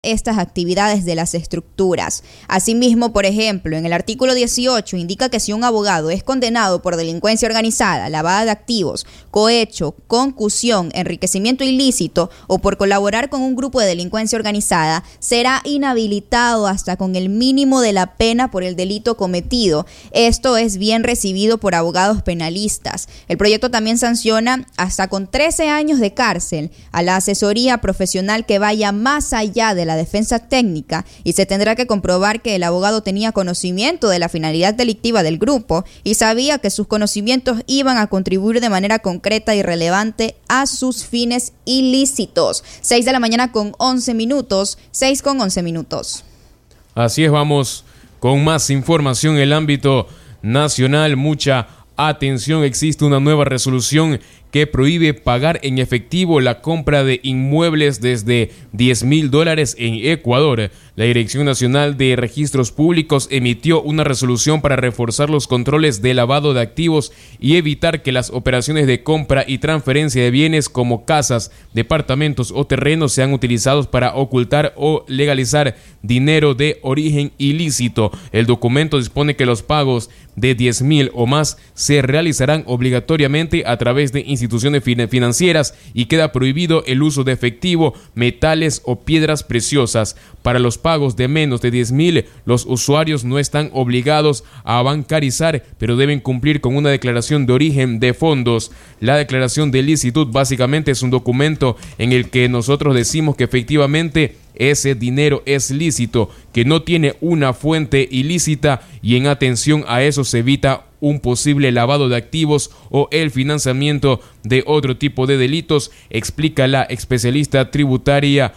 estas actividades de las estructuras. Asimismo, por ejemplo, en el artículo 18 indica que si un abogado es condenado por delincuencia organizada, lavada de activos, cohecho, concusión, enriquecimiento ilícito o por colaborar con un grupo de delincuencia organizada, será inhabilitado hasta con el mínimo de la pena por el delito cometido. Esto es bien recibido por abogados penalistas. El proyecto también sanciona hasta con 13 años de cárcel a la asesoría profesional que vaya más allá de la defensa técnica, y se tendrá que comprobar que el abogado tenía conocimiento de la finalidad delictiva del grupo y sabía que sus conocimientos iban a contribuir de manera concreta y relevante a sus fines ilícitos. 6 de la mañana con 11 minutos, 6 con 11 minutos. Así es, vamos con más información en el ámbito nacional. Mucha atención, existe una nueva resolución que prohíbe pagar en efectivo la compra de inmuebles desde $10,000 en Ecuador. La Dirección Nacional de Registros Públicos emitió una resolución para reforzar los controles de lavado de activos y evitar que las operaciones de compra y transferencia de bienes como casas, departamentos o terrenos sean utilizados para ocultar o legalizar dinero de origen ilícito. El documento dispone que los pagos de 10,000 o más se realizarán obligatoriamente a través de instituciones financieras y queda prohibido el uso de efectivo, metales o piedras preciosas. Para los pagos de menos de 10,000, los usuarios no están obligados a bancarizar, pero deben cumplir con una declaración de origen de fondos. La declaración de licitud básicamente es un documento en el que nosotros decimos que efectivamente ese dinero es lícito, que no tiene una fuente ilícita, y en atención a eso se evita un posible lavado de activos o el financiamiento de otro tipo de delitos, explica el especialista tributario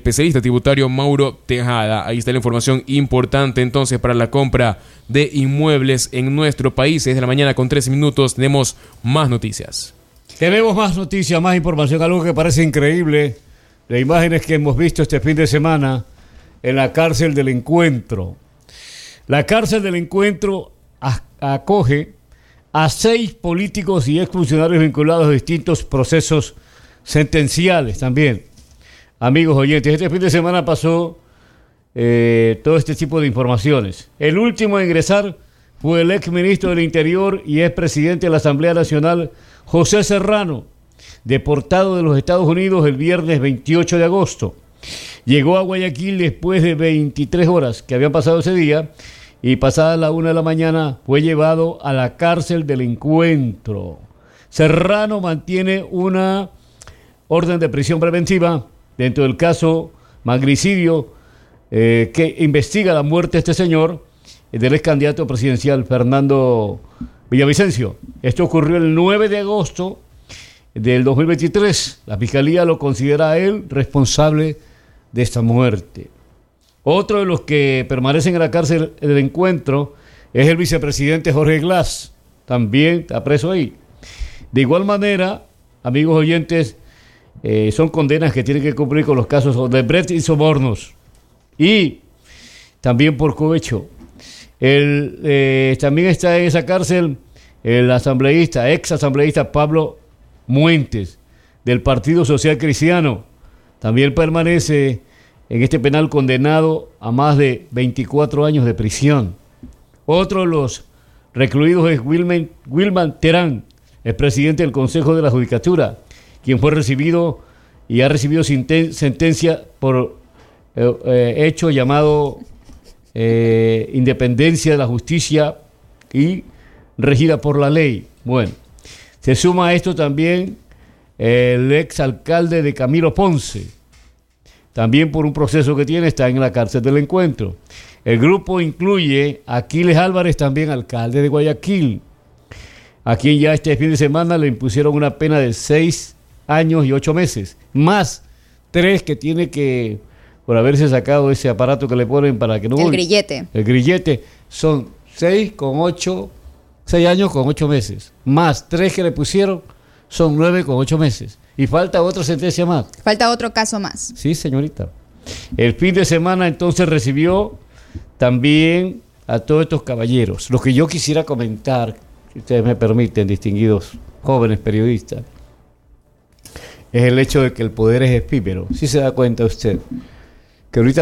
Mauro Tejada. Ahí está la información importante entonces para la compra de inmuebles en nuestro país. 6 de la mañana con 13 minutos, tenemos más noticias. Tenemos más noticias, más información, algo que parece increíble. Las imágenes que hemos visto este fin de semana en la cárcel del Encuentro. La cárcel del Encuentro acoge a 6 políticos y exfuncionarios vinculados a distintos procesos sentenciales también. Amigos oyentes, este fin de semana pasó todo este tipo de informaciones. El último a ingresar fue el exministro del Interior y expresidente de la Asamblea Nacional, José Serrano, deportado de los Estados Unidos el viernes 28 de agosto. Llegó a Guayaquil después de 23 horas que habían pasado ese día, y pasada la 1 de la mañana fue llevado a la cárcel del Encuentro. Serrano mantiene una orden de prisión preventiva dentro del caso magnicidio que investiga la muerte de este señor, del ex candidato presidencial Fernando Villavicencio. Esto ocurrió el 9 de agosto del 2023. La Fiscalía lo considera a él responsable de esta muerte. Otro de los que permanecen en la cárcel del Encuentro es el vicepresidente Jorge Glass, también está preso ahí. De igual manera, amigos oyentes, son condenas que tienen que cumplir con los casos de Brecht y sobornos, y también por cohecho. También está en esa cárcel el ex asambleísta Pablo Muentes, del Partido Social Cristiano. También permanece en este penal condenado a más de 24 años de prisión. Otro de los recluidos es Wilman Terán, el presidente del Consejo de la Judicatura, quien fue recibido y ha recibido sentencia por hecho llamado independencia de la justicia y regida por la ley. Bueno, se suma a esto también el ex alcalde de Camilo Ponce, también por un proceso que tiene, está en la cárcel del Encuentro. El grupo incluye a Aquiles Álvarez, también alcalde de Guayaquil, a quien ya este fin de semana le impusieron una pena de 6 años y 8 meses, más 3 que tiene que, por haberse sacado ese aparato que le ponen para que no... El grillete. El grillete, son 6 años con 8 meses, más 3 que le pusieron, son 9 con 8 meses. Y falta otra sentencia más. Falta otro caso más. Sí, señorita. El fin de semana entonces recibió también a todos estos caballeros. Lo que yo quisiera comentar, si ustedes me permiten, distinguidos jóvenes periodistas, es el hecho de que el poder es efímero. ¿Sí se da cuenta usted? que ahorita